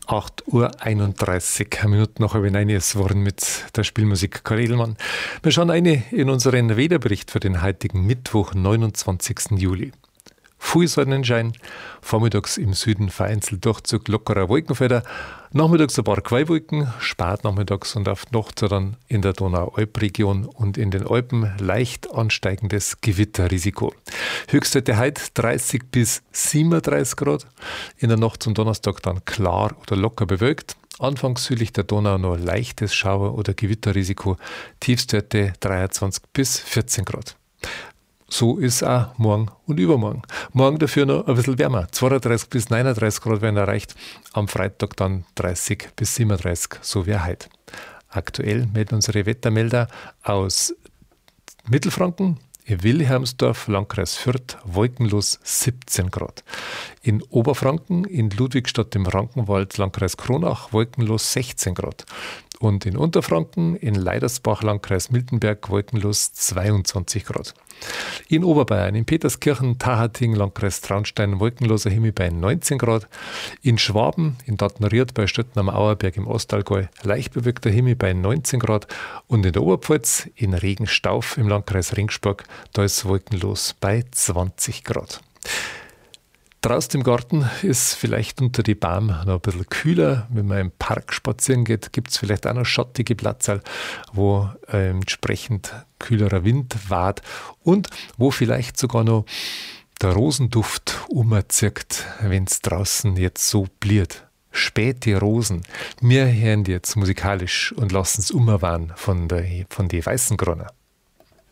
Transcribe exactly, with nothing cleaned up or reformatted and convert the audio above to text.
acht Uhr einunddreißig Minuten nach halb neun ist worden mit der Spielmusik Karl Edelmann. Wir schauen eine in unseren Wetterbericht für den heutigen Mittwoch, neunundzwanzigsten Juli. Viel Sonnenschein, vormittags im Süden vereinzelt Durchzug lockerer Wolkenfelder, nachmittags ein paar Quellwolken, spätnachmittags und auf die Nacht dann in der Donau-Alp-Region und in den Alpen leicht ansteigendes Gewitterrisiko. Höchstwerte heute dreißig bis siebenunddreißig Grad, in der Nacht zum Donnerstag dann klar oder locker bewölkt. Anfangs südlich der Donau noch leichtes Schauer- oder Gewitterrisiko, Tiefstwerte dreiundzwanzig bis vierzehn Grad. So ist auch morgen und übermorgen. Morgen dafür noch ein bisschen wärmer. zweiunddreißig bis neununddreißig Grad werden erreicht. Am Freitag dann dreißig bis siebenunddreißig, so wie heute. Aktuell melden unsere Wettermelder aus Mittelfranken, in Wilhelmsdorf, Landkreis Fürth, wolkenlos siebzehn Grad. In Oberfranken, in Ludwigstadt im Frankenwald, Landkreis Kronach, wolkenlos sechzehn Grad. Und in Unterfranken, in Leidersbach, Landkreis Miltenberg, wolkenlos zweiundzwanzig Grad. In Oberbayern, in Peterskirchen, Tahating, Landkreis Traunstein, wolkenloser Himmel bei neunzehn Grad. In Schwaben, in Dattneried bei Stötten am Auerberg im Ostallgäu, leicht bewölkter Himmel bei neunzehn Grad. Und in der Oberpfalz, in Regenstauf im Landkreis Ringsburg, da ist wolkenlos bei zwanzig Grad. Draußen im Garten ist vielleicht unter die Baum noch ein bisschen kühler. Wenn man im Park spazieren geht, gibt es vielleicht auch noch schattige Plätze, wo äh, entsprechend kühlerer Wind weht und wo vielleicht sogar noch der Rosenduft umzirkt, wenn es draußen jetzt so bliert. Späte Rosen. Wir hören die jetzt musikalisch und lassen es umwehen von, der, von den weißen Kronen.